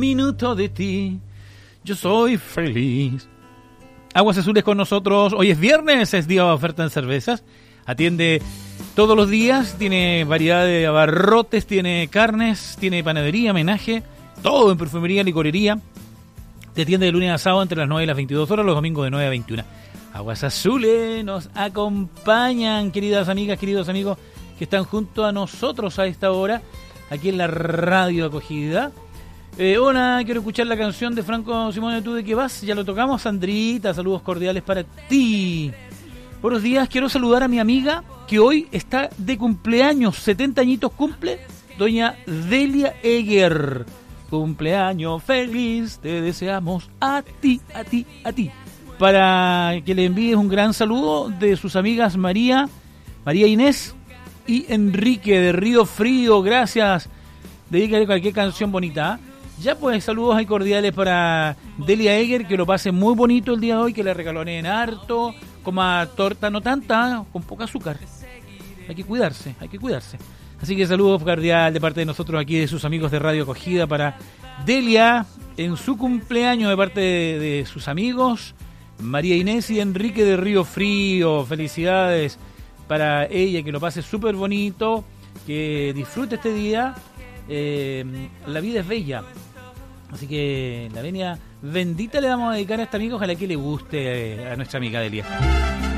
Minuto de ti, yo soy feliz. Aguas Azules con nosotros. Hoy es viernes, es día de oferta en cervezas. Atiende todos los días, tiene variedad de abarrotes, tiene carnes, tiene panadería, menaje, todo en perfumería, licorería. Te atiende de lunes a sábado entre las 9 y las 22 horas, los domingos de 9 a 21. Aguas Azules nos acompañan, queridas amigas, queridos amigos que están junto a nosotros a esta hora, aquí en la Radio Acogida. Hola, quiero escuchar la canción de Franco Simone, ¿tú de qué vas? Ya lo tocamos, Sandrita, saludos cordiales para ti. Buenos días, quiero saludar a mi amiga que hoy está de cumpleaños, 70 añitos cumple, doña Delia Eger. Cumpleaños feliz, te deseamos a ti. Para que le envíes un gran saludo de sus amigas María Inés y Enrique de Río Frío, gracias. Dedícale cualquier canción bonita, ¿eh? Ya pues, saludos ahí cordiales para Delia Eger, que lo pase muy bonito el día de hoy, que le regalonen harto, coma torta, no tanta, con poco azúcar. Hay que cuidarse. Así que saludos cordiales de parte de nosotros aquí, de sus amigos de Radio Acogida, para Delia, en su cumpleaños, de parte de sus amigos, María Inés y Enrique de Río Frío. Felicidades para ella, que lo pase súper bonito, que disfrute este día. La vida es bella. Así que la venia bendita le vamos a dedicar a este amigo, ojalá que le guste a nuestra amiga Delia.